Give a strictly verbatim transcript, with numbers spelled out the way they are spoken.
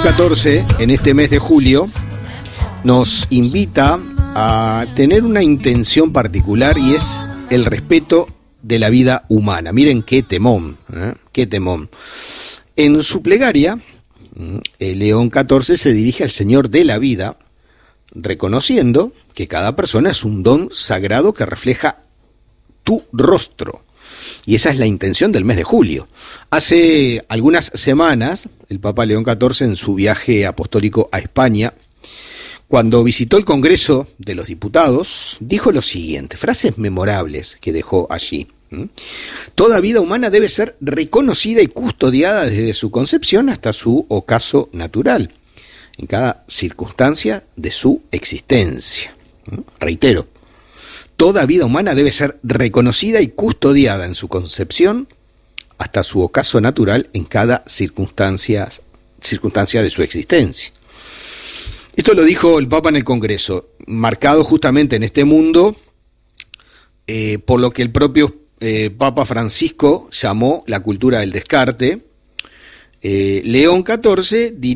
catorce, en este mes de julio, nos invita a tener una intención particular y es el respeto de la vida humana. Miren qué temón, ¿eh? qué temón. En su plegaria, el León catorce se dirige al Señor de la vida, reconociendo que cada persona es un don sagrado que refleja tu rostro. Y esa es la intención del mes de julio. Hace algunas semanas, el Papa León catorce, en su viaje apostólico a España, cuando visitó el Congreso de los Diputados, dijo lo siguiente, frases memorables que dejó allí. Toda vida humana debe ser reconocida y custodiada desde su concepción hasta su ocaso natural, en cada circunstancia de su existencia. Reitero, toda vida humana debe ser reconocida y custodiada en su concepción hasta su ocaso natural en cada circunstancia, circunstancia de su existencia. Esto lo dijo el Papa en el Congreso, marcado justamente en este mundo eh, por lo que el propio eh, Papa Francisco llamó la cultura del descarte. Eh, León catorce